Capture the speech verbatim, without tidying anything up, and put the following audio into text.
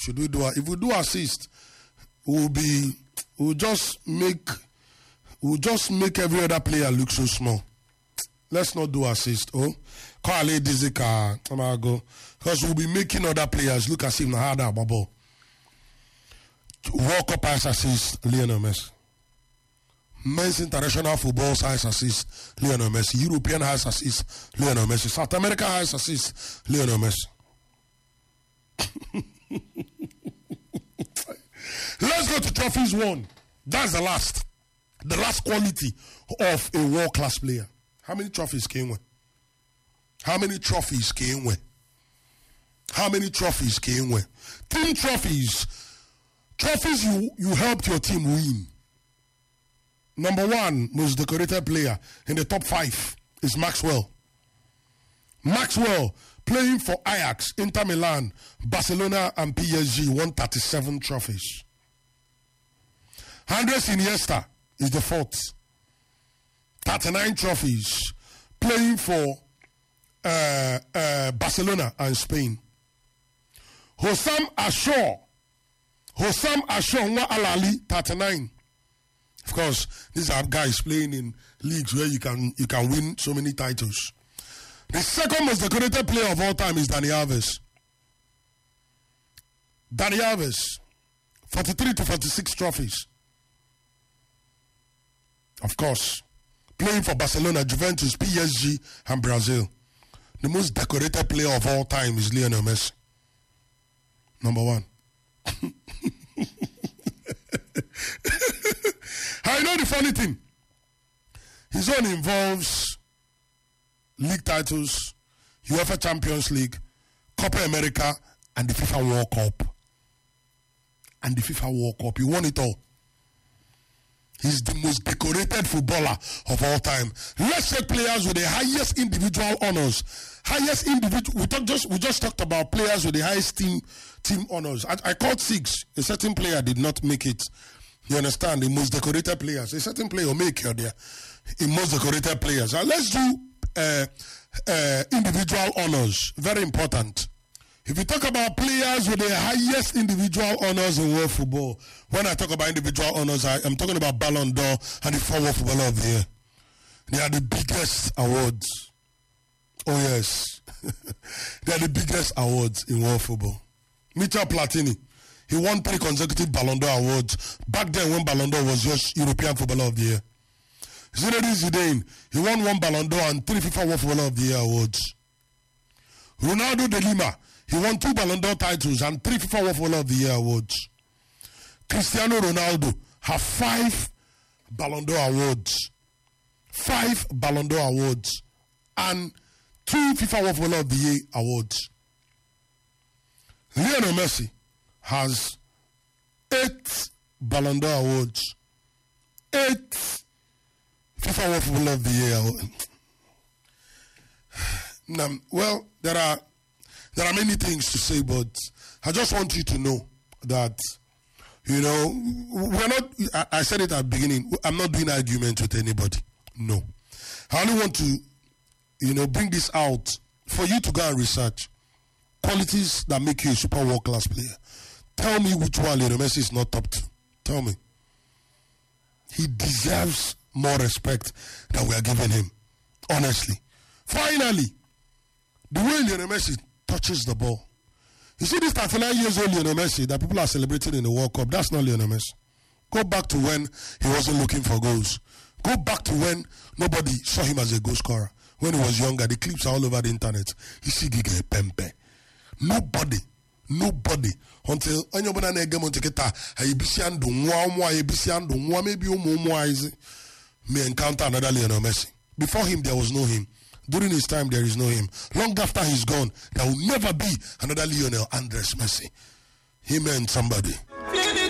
Should we do? If we do assist, we'll be. We'll just make. We'll just make every other player look so small. Let's not do assist. Oh, call it Dizika. I'm go because we'll be making other players look as if they had a bubble. World Cup highest assist, Lionel Messi. Men's international football highest assist, Lionel Messi. European highest assist, Lionel Messi. South America highest assist, Lionel Messi. Let's go to trophies won. That's the last. The last quality of a world-class player. How many trophies came with? How many trophies came with? How many trophies came with? Team trophies. Trophies you, you helped your team win. Number one most decorated player in the top five is Maxwell. Maxwell, playing for Ajax, Inter Milan, Barcelona, and P S G, won thirty-seven trophies. Andres Iniesta is the fourth. thirty-nine trophies, playing for uh, uh, Barcelona and Spain. Hossam Ashore, Hossam Ashore Nwa Alali, thirty-nine. Of course, these are guys playing in leagues where you can you can win so many titles. The second most decorated player of all time is Dani Alves. Dani Alves, forty-three to forty-six trophies. Of course, playing for Barcelona, Juventus, P S G, and Brazil. The most decorated player of all time is Lionel Messi. Number one. I know the funny thing. His own involves league titles, UEFA Champions League, Copa America, and the FIFA World Cup. And the FIFA World Cup. He won it all. He's the most decorated footballer of all time. Let's take players with the highest individual honors. Highest individual. We talk just we just talked about players with the highest team team honors. I, I called six. A certain player did not make it. You understand? The most decorated players. A certain player will make it there. The most decorated players. Now let's do uh, uh, individual honors. Very important. If you talk about players with the highest individual honors in world football, when I talk about individual honors, I am talking about Ballon d'Or and the World Footballer of the Year. They are the biggest awards. Oh yes. They are the biggest awards in world football. Michel Platini, he won three consecutive Ballon d'Or awards. Back then when Ballon d'Or was just European Footballer of the Year. Zinedine Zidane, he won one Ballon d'Or and three FIFA World Footballer of the Year awards. Ronaldo de Lima, he won two Ballon d'Or titles and three FIFA World Footballer of the Year awards. Cristiano Ronaldo have five Ballon d'Or awards. Five Ballon d'Or awards. And two FIFA World Footballer of the Year awards. Lionel Messi has eight Ballon d'Or awards. Eight FIFA World Footballer of the Year awards. Now, well, there are There are many things to say, but I just want you to know that, you know, we're not, I, I said it at the beginning, I'm not doing arguments with anybody. No. I only want to, you know, bring this out for you to go and research qualities that make you a super world-class player. Tell me which one Lionel Messi is not top two. Tell me. He deserves more respect than we are giving him. Honestly. Finally, the way Lionel Messi touches the ball. You see this thirty-nine years old Lionel Messi that people are celebrating in the World Cup, that's not Lionel Messi. Go back to when he wasn't looking for goals. Go back to when nobody saw him as a goal scorer. When he was younger, the clips are all over the internet. You see Gige Pempe. Nobody, nobody, until Anyobana Negamo Teketa, Ibisiando, Mwa, Ibisiando, Mwa, maybe Umo may encounter another Lionel Messi. Before him, there was no him. During his time, there is no him. Long after he's gone, there will never be another Lionel Andres Messi. He meant somebody.